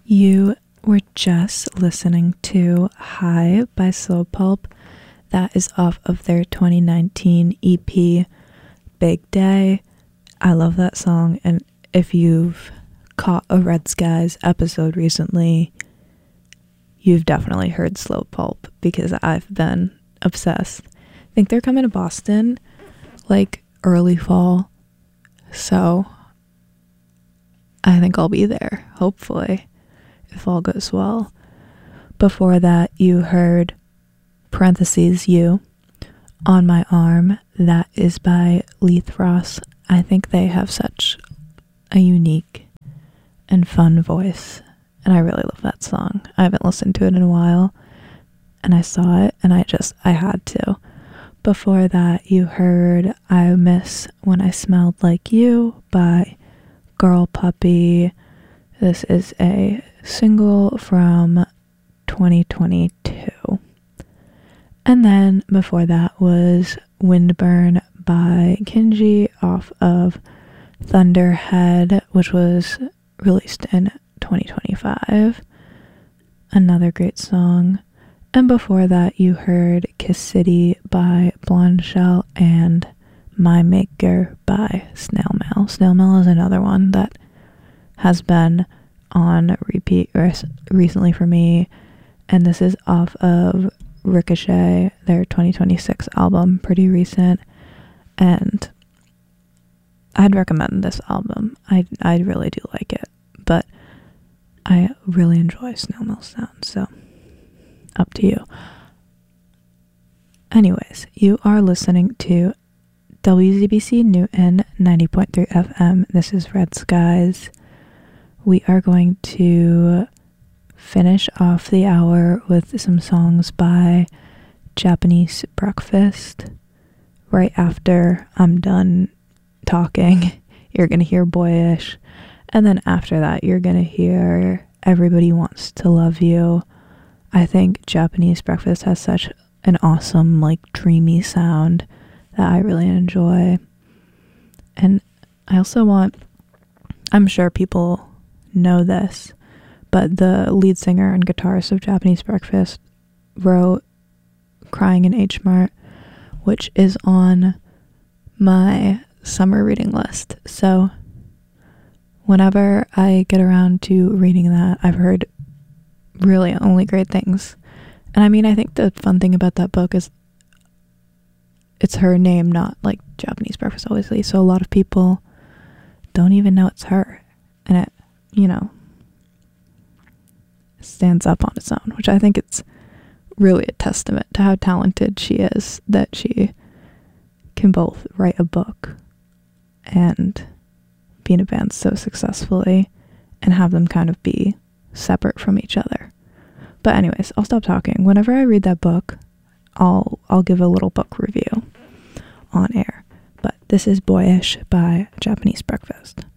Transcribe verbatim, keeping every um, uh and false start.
You were just listening to High by Slow Pulp. That is off of their twenty nineteen E P, Big Day. I love that song, and if you've caught a Red Skies episode recently, you've definitely heard Slow Pulp, because I've been obsessed. I think they're coming to Boston, like, early fall, so I think I'll be there, hopefully, if all goes well. Before that, you heard parentheses You, On My Arm. That is by Leith Ross. I think they have such a unique and fun voice, and I really love that song. I haven't listened to it in a while, and I saw it, and I just, I had to. Before that, you heard I Miss When I Smelled Like You by Girl Puppy. This is a single from twenty twenty-two. And then before that was Windburn by Kinji off of Thunderhead, which was released in twenty twenty-five. Another great song. And before that you heard Kiss City by Blonde Shell and My Maker by Snail Mail. Snail Mail is another one that has been on repeat res- recently for me, and this is off of Ricochet, their twenty twenty-six album, pretty recent, and I'd recommend this album. I I really do like it, but I really enjoy Snail Mail sound, so up to you. Anyways, you are listening to W Z B C Newton ninety point three F M. This is Red Skies. We are going to finish off the hour with some songs by Japanese Breakfast. Right after I'm done talking, you're going to hear Boyish. And then after that, you're going to hear Everybody Wants to Love You. I think Japanese Breakfast has such an awesome, like, dreamy sound that I really enjoy. And I also want, I'm sure people know this, but the lead singer and guitarist of Japanese Breakfast wrote Crying in H Mart, which is on my summer reading list. So whenever I get around to reading that, I've heard really only great things. And I mean, I think the fun thing about that book is it's her name, not like Japanese Breakfast, obviously. So a lot of people don't even know it's her. And it, you know, stands up on its own, which I think it's really a testament to how talented she is, that she can both write a book and be in a band so successfully and have them kind of be separate from each other. But anyways, I'll stop talking. Whenever I read that book, I'll I'll give a little book review on air. But this is Boyish by Japanese Breakfast.